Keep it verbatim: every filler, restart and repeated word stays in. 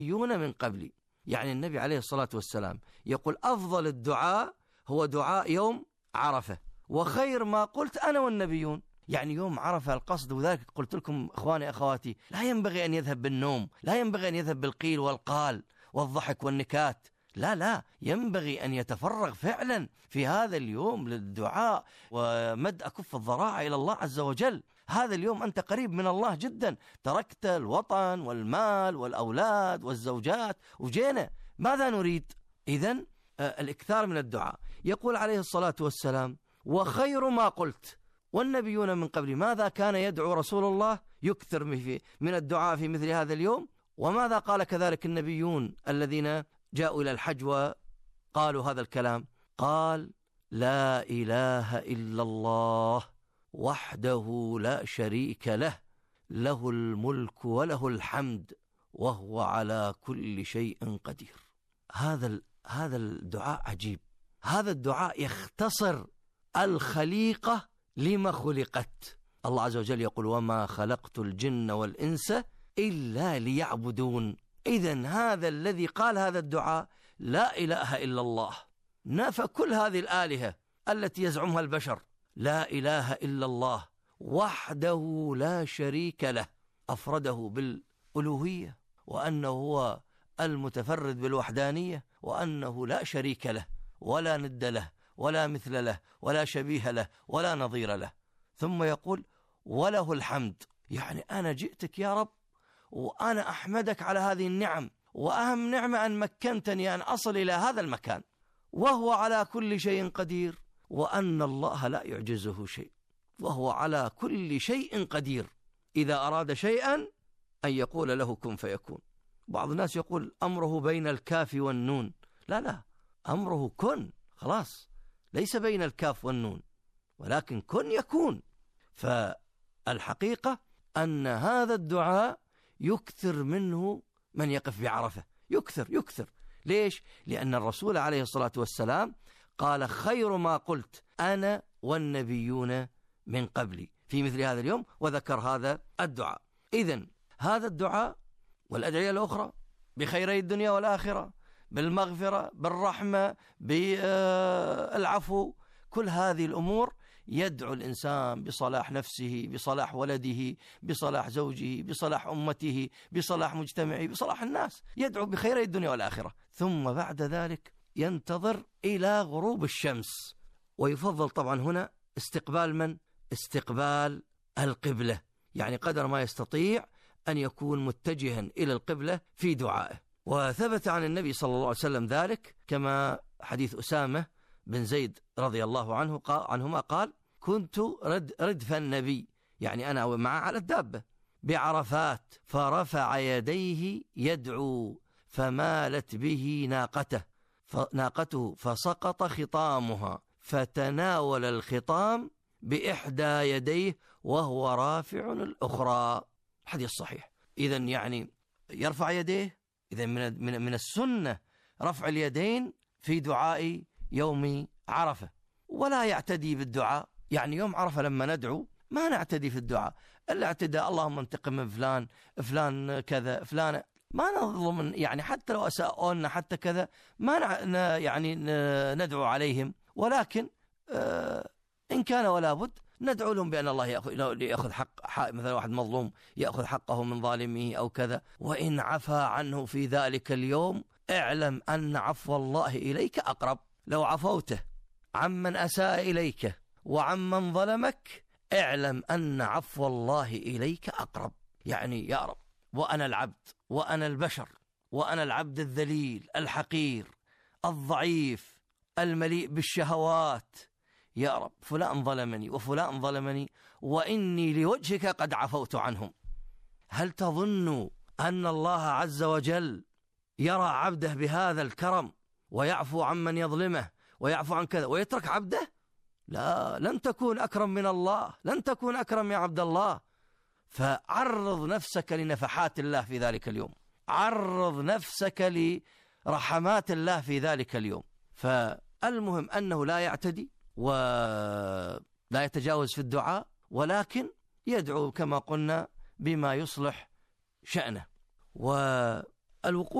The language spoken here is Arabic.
يون من قبلي. يعني النبي عليه الصلاة والسلام يقول أفضل الدعاء هو دعاء يوم عرفة، وخير ما قلت أنا والنبيون. يعني يوم عرفة القصد، وذلك قلت لكم إخواني أخواتي لا ينبغي أن يذهب بالنوم، لا ينبغي أن يذهب بالقيل والقال والضحك والنكات، لا لا، ينبغي أن يتفرغ فعلا في هذا اليوم للدعاء ومد أكف الضراعة إلى الله عز وجل. هذا اليوم أنت قريب من الله جدا، تركت الوطن والمال والأولاد والزوجات وجينا، ماذا نريد؟ إذن الإكثار من الدعاء. يقول عليه الصلاة والسلام وخير ما قلت والنبيون من قبل. ماذا كان يدعو رسول الله؟ يكثر من الدعاء في مثل هذا اليوم. وماذا قال كذلك النبيون الذين جاءوا إلى الحج وقالوا هذا الكلام؟ قال لا إله إلا الله وحده لا شريك له، له الملك وله الحمد وهو على كل شيء قدير. هذا هذا الدعاء عجيب. هذا الدعاء يختصر الخليقة لما خلقت. الله عز وجل يقول وما خلقت الجن والإنس إلا ليعبدون. إذن هذا الذي قال هذا الدعاء لا إله إلا الله، نفى كل هذه الآلهة التي يزعمها البشر. لا إله إلا الله وحده لا شريك له، أفرده بالألوهية وأنه هو المتفرد بالوحدانية، وأنه لا شريك له ولا ند له ولا مثل له ولا شبيه له ولا نظير له. ثم يقول وله الحمد. يعني أنا جئتك يا رب وأنا أحمدك على هذه النعم، وأهم نعمة أن مكنتني أن أصل إلى هذا المكان، وهو على كل شيء قدير، وأن الله لا يعجزه شيء، وهو على كل شيء قدير. إذا أراد شيئا أن يقول له كن فيكون. بعض الناس يقول أمره بين الكاف والنون. لا لا، أمره كن، خلاص، ليس بين الكاف والنون، ولكن كن يكون. فالحقيقة أن هذا الدعاء يكثر منه من يقف بعرفة، يكثر يكثر. ليش؟ لأن الرسول عليه الصلاة والسلام قال خير ما قلت أنا والنبيون من قبلي في مثل هذا اليوم، وذكر هذا الدعاء. إذن هذا الدعاء والأدعية الأخرى بخيري الدنيا والآخرة، بالمغفرة، بالرحمة، بالعفو، كل هذه الأمور يدعو الإنسان بصلاح نفسه، بصلاح ولده، بصلاح زوجه، بصلاح أمته، بصلاح مجتمعه، بصلاح الناس، يدعو بخيري الدنيا والآخرة. ثم بعد ذلك ينتظر إلى غروب الشمس. ويفضل طبعا هنا استقبال من؟ استقبال القبلة، يعني قدر ما يستطيع أن يكون متجها إلى القبلة في دعائه. وثبت عن النبي صلى الله عليه وسلم ذلك، كما حديث أسامة بن زيد رضي الله عنه قال عنهما قال كنت رد ردف النبي، يعني أنا معه على الدابة بعرفات، فرفع يديه يدعو فمالت به ناقته ناقته فسقط خطامها فتناول الخطام بإحدى يديه وهو رافع الأخرى. حديث صحيح. إذن يعني يرفع يديه. إذن من من من السنة رفع اليدين في دعاء يوم عرفة، ولا يعتدي بالدعاء. يعني يوم عرفة لما ندعو ما نعتدي في الدعاء، الاعتداء اللهم انتقم من فلان فلان كذا فلان، ما نظلم، يعني حتى لو أساءونا حتى كذا ما يعني ندعو عليهم، ولكن آه إن كان ولا بد ندعو لهم بأن الله يأخذ حق, حق مثلا واحد مظلوم يأخذ حقه من ظالمه أو كذا. وإن عفا عنه في ذلك اليوم اعلم أن عفو الله إليك أقرب. لو عفوته عمن أساء إليك وعمن ظلمك اعلم أن عفو الله إليك أقرب. يعني يا رب، وأنا العبد وأنا البشر وأنا العبد الذليل الحقير الضعيف المليء بالشهوات، يا رب فلان ظلمني وفلان ظلمني وإني لوجهك قد عفوت عنهم. هل تظن أن الله عز وجل يرى عبده بهذا الكرم ويعفو عمن يظلمه ويعفو عن كذا ويترك عبده؟ لا، لن تكون أكرم من الله، لن تكون أكرم يا عبد الله. فعرض نفسك لنفحات الله في ذلك اليوم، عرض نفسك لرحمات الله في ذلك اليوم. فالمهم أنه لا يعتدي ولا يتجاوز في الدعاء، ولكن يدعو كما قلنا بما يصلح شأنه. الوقوف